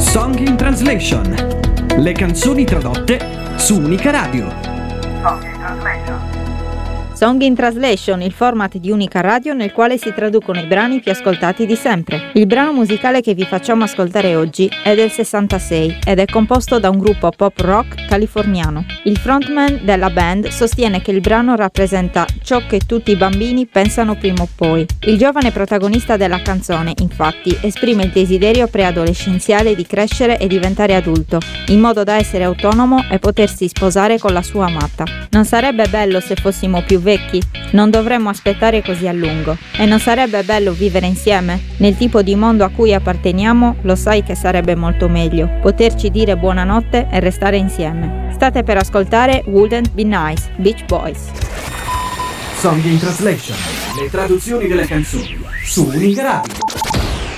Song in Translation. Le canzoni tradotte su Unica Radio. Song in Translation, il format di Unica Radio nel quale si traducono i brani più ascoltati di sempre. Il brano musicale che vi facciamo ascoltare oggi è del 66 ed è composto da un gruppo pop rock californiano. Il frontman della band sostiene che il brano rappresenta ciò che tutti i bambini pensano prima o poi. Il giovane protagonista della canzone, infatti, esprime il desiderio preadolescenziale di crescere e diventare adulto, in modo da essere autonomo e potersi sposare con la sua amata. Non sarebbe bello se fossimo più vecchi? Non dovremmo aspettare così a lungo. E non sarebbe bello vivere insieme? Nel tipo di mondo a cui apparteniamo, lo sai che sarebbe molto meglio poterci dire buonanotte e restare insieme. State per ascoltare Wouldn't Be Nice, Beach Boys. Song in Translation. Le traduzioni delle canzoni su Unica Radio.